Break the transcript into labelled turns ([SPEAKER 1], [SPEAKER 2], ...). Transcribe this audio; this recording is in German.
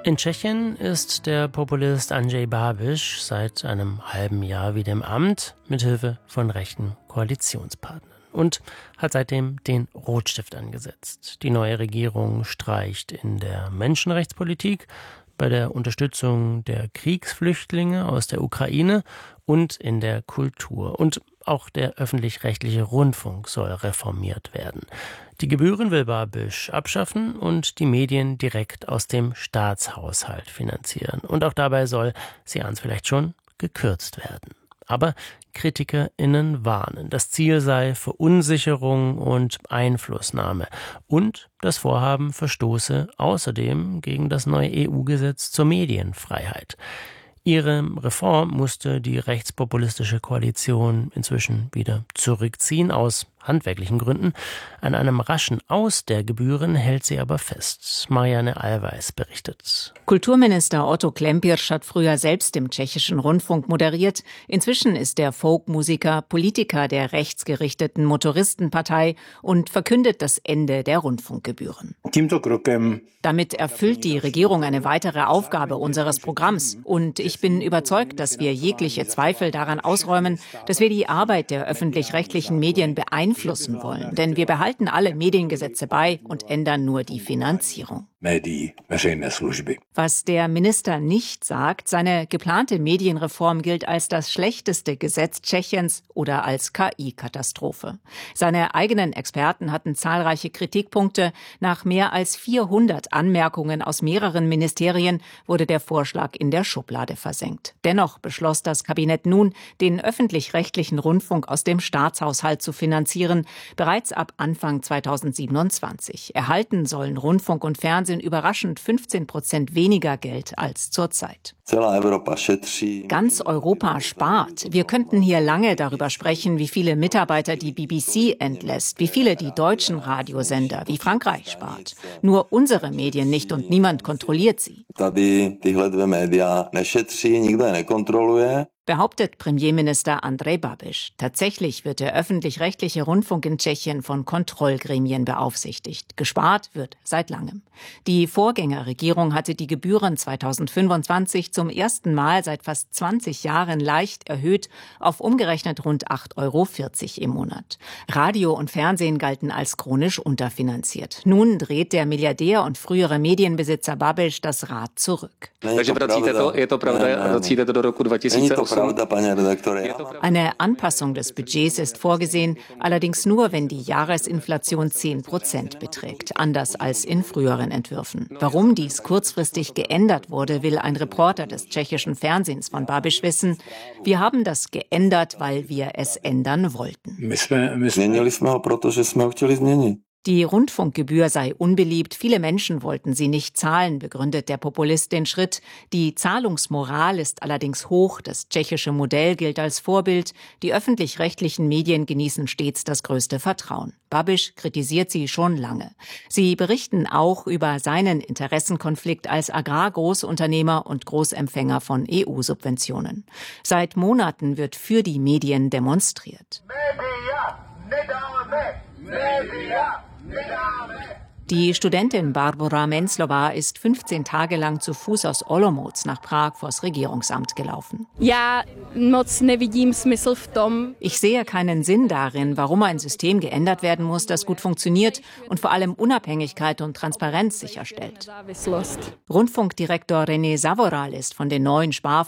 [SPEAKER 1] In Tschechien ist der Populist Andrej Babiš seit einem halben Jahr wieder im Amt, mithilfe von rechten Koalitionspartnern. Und hat seitdem den Rotstift angesetzt. Die neue Regierung streicht in der Menschenrechtspolitik, bei der Unterstützung der Kriegsflüchtlinge aus der Ukraine und in der Kultur. Und auch der öffentlich-rechtliche Rundfunk soll reformiert werden. Die Gebühren will Babiš abschaffen und die Medien direkt aus dem Staatshaushalt finanzieren. Und auch dabei soll, Sie ahnen es vielleicht schon, gekürzt werden. Aber KritikerInnen warnen, das Ziel sei Verunsicherung und Einflussnahme. Und das Vorhaben verstoße außerdem gegen das neue EU-Gesetz zur Medienfreiheit. Ihre Reform musste die rechtspopulistische Koalition inzwischen wieder zurückziehen, aus handwerklichen Gründen. An einem raschen Aus der Gebühren hält sie aber fest. Marianne Allweis berichtet.
[SPEAKER 2] Kulturminister Otto Klempirsch hat früher selbst im tschechischen Rundfunk moderiert. Inzwischen ist er Folkmusiker, Politiker der rechtsgerichteten Motoristenpartei und verkündet das Ende der Rundfunkgebühren. Damit erfüllt die Regierung eine weitere Aufgabe unseres Programms. Und ich bin überzeugt, dass wir jegliche Zweifel daran ausräumen, dass wir die Arbeit der öffentlich-rechtlichen Medien beeinflussen wollen. Denn wir behalten alle Mediengesetze bei und ändern nur die Finanzierung. Was der Minister nicht sagt, seine geplante Medienreform gilt als das schlechteste Gesetz Tschechiens oder als KI-Katastrophe. Seine eigenen Experten hatten zahlreiche Kritikpunkte. Nach mehr als 400 Anmerkungen aus mehreren Ministerien wurde der Vorschlag in der Schublade versenkt. Dennoch beschloss das Kabinett nun, den öffentlich-rechtlichen Rundfunk aus dem Staatshaushalt zu finanzieren, bereits ab Anfang 2027. Erhalten sollen Rundfunk und Fernsehen überraschend 15% weniger Geld als zurzeit. Ganz Europa spart. Wir könnten hier lange darüber sprechen, wie viele Mitarbeiter die BBC entlässt, wie viele die deutschen Radiosender, wie Frankreich spart. Nur unsere Medien nicht und niemand kontrolliert sie. Behauptet Premierminister Andrej Babiš. Tatsächlich wird der öffentlich-rechtliche Rundfunk in Tschechien von Kontrollgremien beaufsichtigt. Gespart wird seit langem. Die Vorgängerregierung hatte die Gebühren 2025 zum ersten Mal seit fast 20 Jahren leicht erhöht auf umgerechnet rund 8,40 € im Monat. Radio und Fernsehen galten als chronisch unterfinanziert. Nun dreht der Milliardär und frühere Medienbesitzer Babiš das Rad zurück. Eine Anpassung des Budgets ist vorgesehen, allerdings nur, wenn die Jahresinflation 10% beträgt, anders als in früheren Entwürfen. Warum dies kurzfristig geändert wurde, will ein Reporter des tschechischen Fernsehens von Babiš wissen. Wir haben das geändert, weil wir es ändern wollten. Die Rundfunkgebühr sei unbeliebt, viele Menschen wollten sie nicht zahlen, begründet der Populist den Schritt. Die Zahlungsmoral ist allerdings hoch, das tschechische Modell gilt als Vorbild, die öffentlich-rechtlichen Medien genießen stets das größte Vertrauen. Babiš kritisiert sie schon lange. Sie berichten auch über seinen Interessenkonflikt als Agrargroßunternehmer und Großempfänger von EU-Subventionen. Seit Monaten wird für die Medien demonstriert. Die Studentin Barbora Menclová ist 15 Tage lang zu Fuß aus Olomouc nach Prag vors Regierungsamt gelaufen. Ich sehe keinen Sinn darin, warum ein System geändert werden muss, das gut funktioniert und vor allem Unabhängigkeit und Transparenz sicherstellt. Rundfunkdirektor René Savoral ist von den neuen